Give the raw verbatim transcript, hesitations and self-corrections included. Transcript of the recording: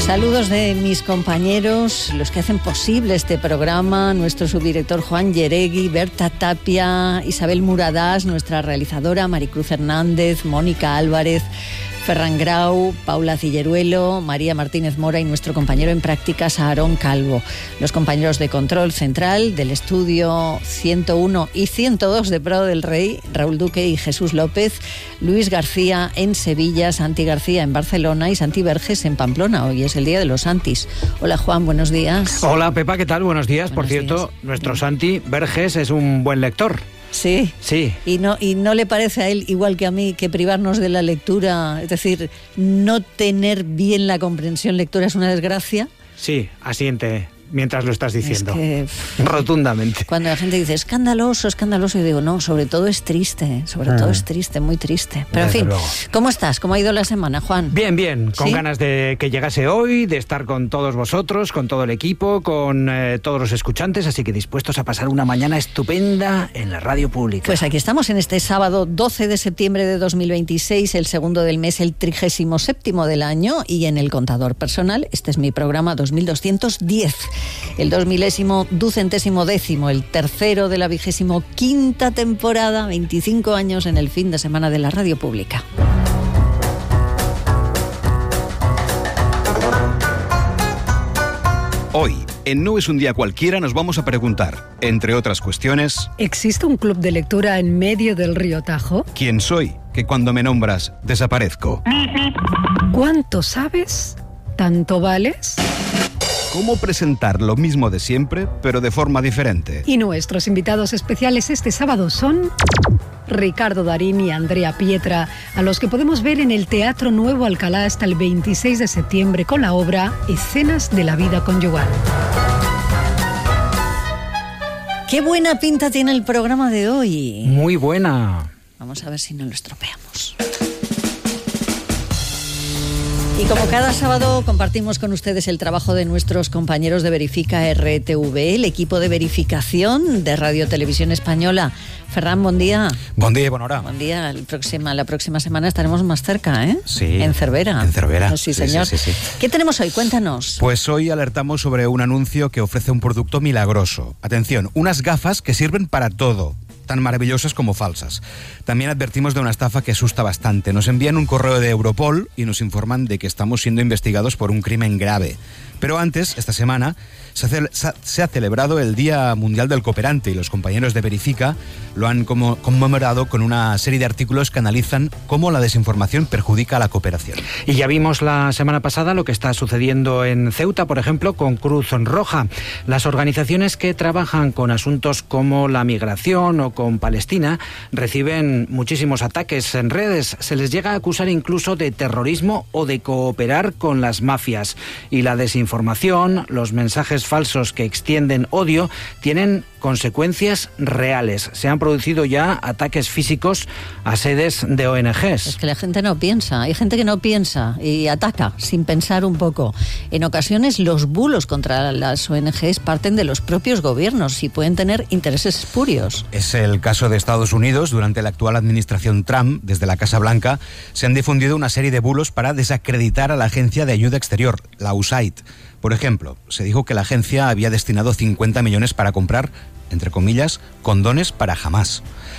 Saludos de mis compañeros, los que hacen posible este programa, nuestro subdirector Juan Yeregui, Berta Tapia, Isabel Muradas, nuestra realizadora Maricruz Hernández, Mónica Álvarez, Ferran Grau, Paula Cilleruelo, María Martínez Mora y nuestro compañero en prácticas Aarón Calvo. Los compañeros de control central del estudio ciento uno y ciento dos de Prado del Rey, Raúl Duque y Jesús López, Luis García en Sevilla, Santi García en Barcelona y Santi Verges en Pamplona. Hoy es el día de los Santis. Hola Juan, buenos días. Hola Pepa, ¿qué tal? Buenos días. Buenos Por cierto, días. Nuestro Santi Verges es un buen lector. Sí. Sí. Y no, y no le parece a él, igual que a mí, que privarnos de la lectura, es decir, no tener bien la comprensión lectora es una desgracia. Sí, asiente mientras lo estás diciendo. Es que, rotundamente. Cuando la gente dice escandaloso, escandaloso, yo digo, no, sobre todo es triste, sobre ah. todo es triste, muy triste. Pero Desde en fin, luego. ¿Cómo estás? ¿Cómo ha ido la semana, Juan? Bien, bien, con ¿Sí? ganas de que llegase hoy, de estar con todos vosotros, con todo el equipo, con eh, todos los escuchantes, así que dispuestos a pasar una mañana estupenda en la radio pública. Pues aquí estamos en este sábado doce de septiembre de dos mil veintiséis, el segundo del mes, el trigésimo séptimo del año, y en el contador personal, este es mi programa dos mil doscientos diez, el dos milésimo ducentésimo décimo, el tercero de la vigésimo quinta temporada, veinticinco años en el fin de semana de la radio pública. Hoy, en No es un día cualquiera, nos vamos a preguntar, entre otras cuestiones, ¿existe un club de lectura en medio del río Tajo? ¿quién soy? Que cuando me nombras, desaparezco. ¿Cuánto sabes? ¿Tanto vales? ¿Cómo presentar lo mismo de siempre, pero de forma diferente? Y nuestros invitados especiales este sábado son Ricardo Darín y Andrea Pietra, a los que podemos ver en el Teatro Nuevo Alcalá hasta el veintiséis de septiembre con la obra Escenas de la vida conyugal. ¡Qué buena pinta tiene el programa de hoy! Muy buena. Vamos a ver si no lo estropeamos. Y como cada sábado compartimos con ustedes el trabajo de nuestros compañeros de Verifica R T V, el equipo de verificación de Radio Televisión Española. Ferran, buen día. Buen día y buena hora. Buen día. El próxima, la próxima semana estaremos más cerca, ¿eh? Sí. En Cervera. En Cervera. Sí, señor. Sí, sí, sí. ¿Qué tenemos hoy? Cuéntanos. Pues hoy alertamos sobre un anuncio que ofrece un producto milagroso. Atención, unas gafas que sirven para todo, tan maravillosas como falsas. También advertimos de una estafa que asusta bastante. Nos envían un correo de Europol y nos informan de que estamos siendo investigados por un crimen grave. Pero antes, esta semana, se ha, ce- se ha celebrado el Día Mundial del Cooperante y los compañeros de Verifica lo han como conmemorado con una serie de artículos que analizan cómo la desinformación perjudica a la cooperación. Y ya vimos la semana pasada lo que está sucediendo en Ceuta, por ejemplo, con Cruz Roja. Las organizaciones que trabajan con asuntos como la migración o con Palestina reciben muchísimos ataques en redes. Se les llega a acusar incluso de terrorismo o de cooperar con las mafias. Y la desinformación, los mensajes falsos que extienden odio, tienen consecuencias reales. Se han producido ya ataques físicos a sedes de O N Ges. Es que la gente no piensa, hay gente que no piensa y ataca sin pensar un poco. En ocasiones los bulos contra las O N Ges parten de los propios gobiernos y pueden tener intereses espurios. Es el caso de Estados Unidos. Durante la actual administración Trump, desde la Casa Blanca, se han difundido una serie de bulos para desacreditar a la Agencia de Ayuda Exterior, la U S A I D. Por ejemplo, se dijo que la agencia había destinado cincuenta millones para comprar, entre comillas, condones para Hamás.